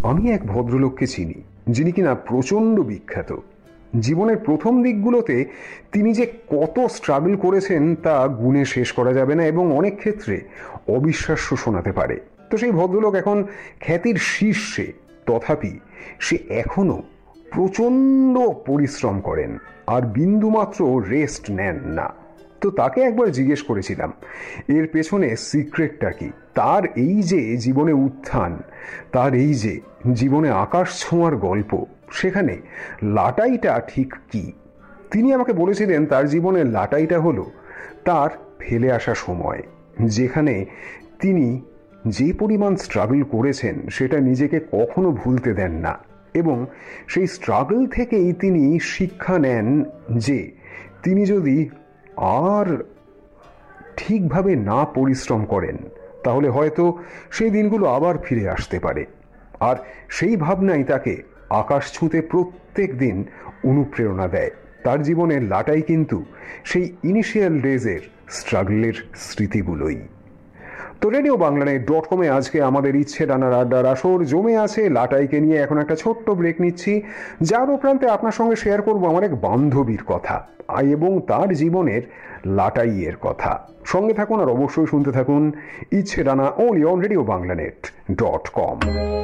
আমি এক ভদ্রলোককে চিনি যিনি কিনা প্রচণ্ড বিখ্যাত। জীবনের প্রথম দিকগুলোতে তিনি যে কত স্ট্রাগল করেছেন তা গুণে শেষ করা যাবে না এবং অনেক ক্ষেত্রে অবিশ্বাস্য শোনাতে পারে। তো সেই ভদ্রলোক এখন খ্যাতির শীর্ষে, তথাপি সে এখনো প্রচণ্ড পরিশ্রম করেন আর বিন্দুমাত্র রেস্ট নেন না। তো তাকে একবার জিজ্ঞেস করেছিলাম এর পেছনে সিক্রেটটা কি, তার এই যে জীবনে উত্থান, তার এই যে জীবনে আকাশ ছোঁয়ার গল্প, সেখানে লাটাইটা ঠিক কি। তিনি আমাকে বলেছিলেন তার জীবনের লাটাইটা হলো তার ফেলে আসা সময়, যেখানে তিনি যে পরিমাণ স্ট্রাগল করেছেন সেটা নিজেকে কখনো ভুলতে দেন না এবং সেই স্ট্রাগল থেকেই তিনি শিক্ষা নেন যে তিনি যদি আর ঠিকভাবে না পরিশ্রম করেন তাহলে হয়তো সেই দিনগুলো আবার ফিরে আসতে পারে। আর সেই ভাবনাই তাকে আকাশ ছুঁতে প্রত্যেক দিন অনুপ্রেরণা দেয়। তার জীবনের লাটাই কিন্তু সেই ইনিশিয়াল ডেজের স্ট্রাগলের স্মৃতিগুলোই। তো RadioBanglaNet.com-এ আজকে আমাদের ইচ্ছে ডানার আড্ডার আসর জমে আছে লাটাইকে নিয়ে। এখন একটা ছোট্ট ব্রেক নিচ্ছি, যার উপরান্তে আপনার সঙ্গে শেয়ার করব আমার এক বান্ধবীর কথা এবং তার জীবনের লাটাইয়ের কথা। সঙ্গে থাকুন আর অবশ্যই শুনতে থাকুন ইচ্ছে ডানা only on RadioBanglaNet.com।